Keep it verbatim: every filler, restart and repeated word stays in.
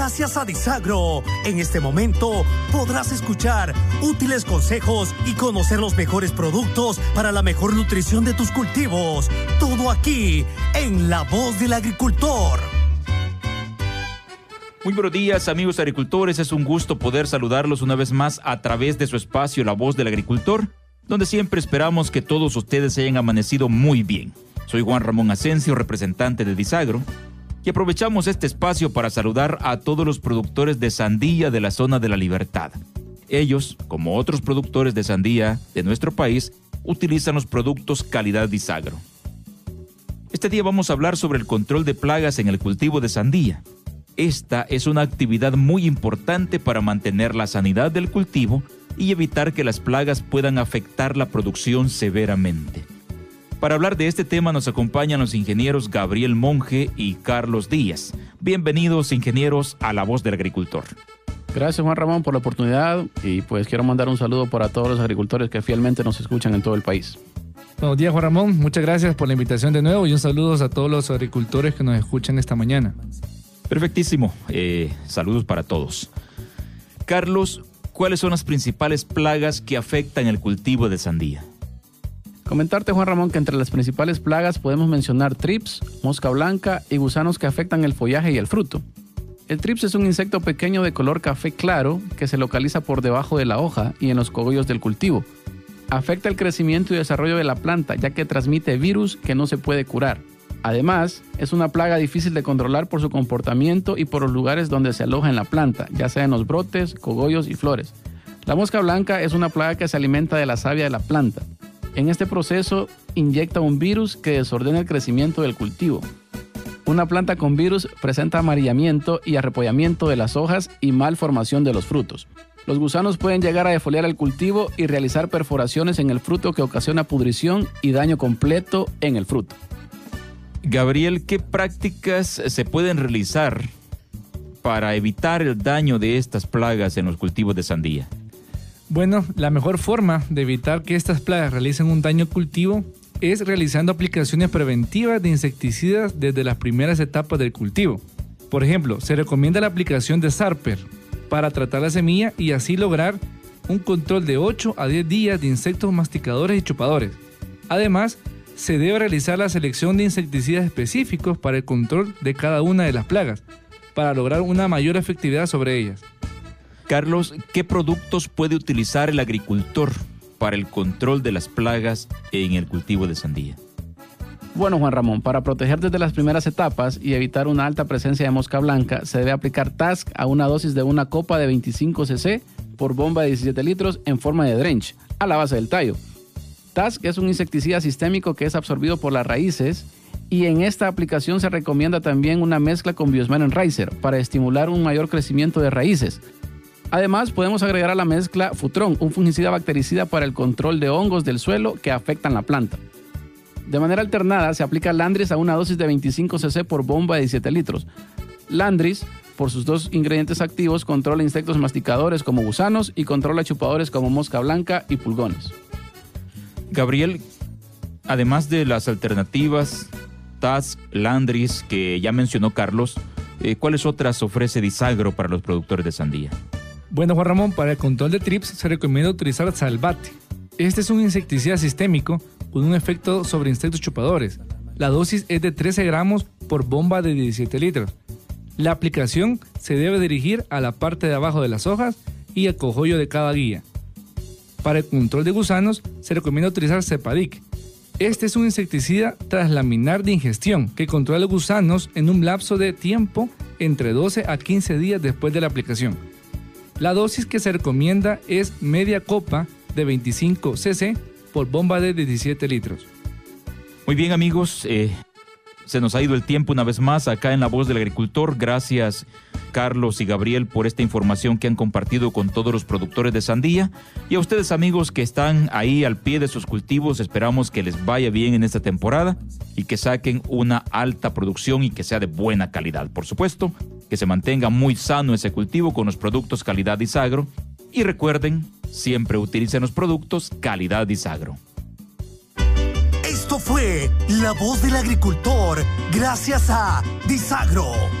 Gracias a Disagro, en este momento podrás escuchar útiles consejos y conocer los mejores productos para la mejor nutrición de tus cultivos. Todo aquí, en La Voz del Agricultor. Muy buenos días, amigos agricultores. Es un gusto poder saludarlos una vez más a través de su espacio La Voz del Agricultor, donde siempre esperamos que todos ustedes hayan amanecido muy bien. Soy Juan Ramón Asensio, representante de Disagro, y aprovechamos este espacio para saludar a todos los productores de sandía de la zona de La Libertad. Ellos, como otros productores de sandía de nuestro país, utilizan los productos calidad Disagro. Este día vamos a hablar sobre el control de plagas en el cultivo de sandía. Esta es una actividad muy importante para mantener la sanidad del cultivo y evitar que las plagas puedan afectar la producción severamente. Para hablar de este tema nos acompañan los ingenieros Gabriel Monge y Carlos Díaz. Bienvenidos, ingenieros, a La Voz del Agricultor. Gracias, Juan Ramón, por la oportunidad, y pues quiero mandar un saludo para todos los agricultores que fielmente nos escuchan en todo el país. Buenos días, Juan Ramón. Muchas gracias por la invitación de nuevo y un saludo a todos los agricultores que nos escuchan esta mañana. Perfectísimo. Eh, saludos para todos. Carlos, ¿cuáles son las principales plagas que afectan el cultivo de sandía? Comentarte, Juan Ramón, que entre las principales plagas podemos mencionar trips, mosca blanca y gusanos que afectan el follaje y el fruto. El trips es un insecto pequeño de color café claro que se localiza por debajo de la hoja y en los cogollos del cultivo. Afecta el crecimiento y desarrollo de la planta, ya que transmite virus que no se puede curar. Además, es una plaga difícil de controlar por su comportamiento y por los lugares donde se aloja en la planta, ya sea en los brotes, cogollos y flores. La mosca blanca es una plaga que se alimenta de la savia de la planta. En este proceso, inyecta un virus que desordena el crecimiento del cultivo. Una planta con virus presenta amarillamiento y arrepollamiento de las hojas y malformación de los frutos. Los gusanos pueden llegar a defoliar el cultivo y realizar perforaciones en el fruto que ocasiona pudrición y daño completo en el fruto. Gabriel, ¿qué prácticas se pueden realizar para evitar el daño de estas plagas en los cultivos de sandía? Bueno, la mejor forma de evitar que estas plagas realicen un daño al cultivo es realizando aplicaciones preventivas de insecticidas desde las primeras etapas del cultivo. Por ejemplo, se recomienda la aplicación de Sarper para tratar la semilla y así lograr un control de ocho a diez días de insectos masticadores y chupadores. Además, se debe realizar la selección de insecticidas específicos para el control de cada una de las plagas, para lograr una mayor efectividad sobre ellas. Carlos, ¿qué productos puede utilizar el agricultor para el control de las plagas en el cultivo de sandía? Bueno, Juan Ramón, para proteger desde las primeras etapas y evitar una alta presencia de mosca blanca, se debe aplicar Task a una dosis de una copa de veinticinco cc por bomba de diecisiete litros en forma de drench, a la base del tallo. Task es un insecticida sistémico que es absorbido por las raíces y en esta aplicación se recomienda también una mezcla con Biosman Enriser para estimular un mayor crecimiento de raíces. Además, podemos agregar a la mezcla Futron, un fungicida bactericida para el control de hongos del suelo que afectan la planta. De manera alternada, se aplica Landris a una dosis de veinticinco cc por bomba de diecisiete litros. Landris, por sus dos ingredientes activos, controla insectos masticadores como gusanos y controla chupadores como mosca blanca y pulgones. Gabriel, además de las alternativas Task, Landris, que ya mencionó Carlos, eh, ¿cuáles otras ofrece Disagro para los productores de sandía? Bueno, Juan Ramón, para el control de trips se recomienda utilizar Salvate. Este es un insecticida sistémico con un efecto sobre insectos chupadores. La dosis es de trece gramos por bomba de diecisiete litros. La aplicación se debe dirigir a la parte de abajo de las hojas y el cogollo de cada guía. Para el control de gusanos se recomienda utilizar Cepadic. Este es un insecticida translaminar de ingestión que controla gusanos en un lapso de tiempo entre doce a quince días después de la aplicación. La dosis que se recomienda es media copa de veinticinco cc por bomba de diecisiete litros. Muy bien, amigos, eh, se nos ha ido el tiempo una vez más acá en La Voz del Agricultor. Gracias, Carlos y Gabriel, por esta información que han compartido con todos los productores de sandía. Y a ustedes, amigos, que están ahí al pie de sus cultivos, esperamos que les vaya bien en esta temporada y que saquen una alta producción y que sea de buena calidad. Por supuesto, que se mantenga muy sano ese cultivo con los productos calidad Disagro. Y recuerden, siempre utilicen los productos calidad Disagro. Esto fue La Voz del Agricultor, gracias a Disagro.